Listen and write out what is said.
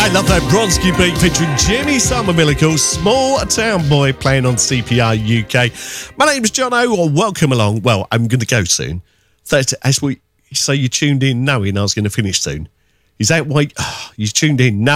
Love that Bronski beat featuring Jimmy Summer Miracle, Small Town Boy, playing on CPR UK. My name's John O. Welcome along. Well, I'm going to go soon. As we say, you tuned in knowing I was going to finish soon. Is that why you tuned in knowing?